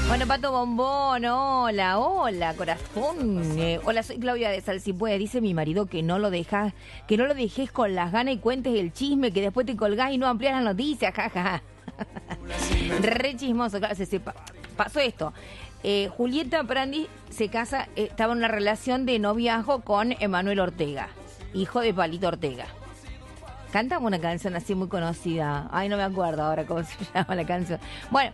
Bueno, Pato Bombón, hola, corazón. Hola, soy Claudia de Salsipuede. Dice mi marido que no lo dejes con las ganas y cuentes el chisme, que después te colgás y no amplías las noticias, jaja. Re chismoso, claro, pasó esto. Julieta Prandi se casa, estaba en una relación de noviazgo con Emanuel Ortega, hijo de Palito Ortega. Cantamos una canción así muy conocida. Ay, no me acuerdo ahora cómo se llama la canción. Bueno,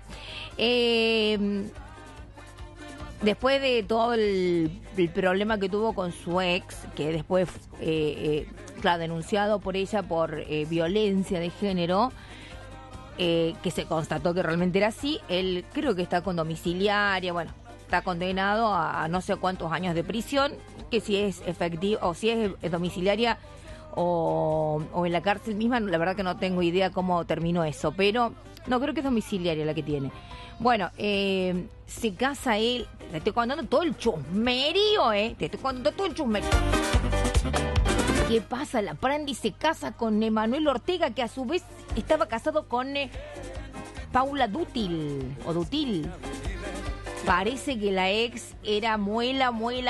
después de todo el problema que tuvo con su ex, que después, claro, denunciado por ella por violencia de género, que se constató que realmente era así, él creo que está con domiciliaria, bueno, está condenado a no sé cuántos años de prisión, que si es efectivo o si es domiciliaria o en la cárcel misma, la verdad que no tengo idea cómo terminó eso, pero no creo que es domiciliaria la que tiene. Bueno, se casa él, te estoy contando todo el chusmerío, te estoy contando todo el chusmerío. ¿Qué pasa? La Prandi se casa con Emanuel Ortega, que a su vez estaba casado con Paula Dútil, o Dutil. Parece que la ex era muela.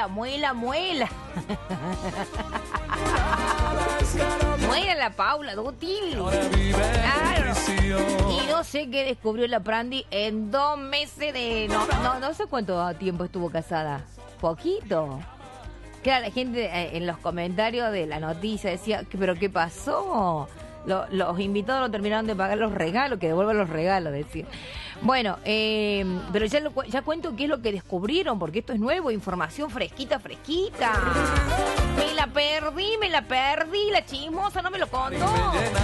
Muera la Paula Dútil. Claro. Y no sé qué descubrió la Prandi en 2 meses de... No sé cuánto tiempo estuvo casada. Poquito. Claro, la gente en los comentarios de la noticia decía, ¿pero qué pasó? Los invitados no terminaron de pagar los regalos, que devuelvan los regalos, decía. Bueno, pero ya cuento qué es lo que descubrieron, porque esto es nuevo, información fresquita. Me la perdí, la chismosa no me lo contó.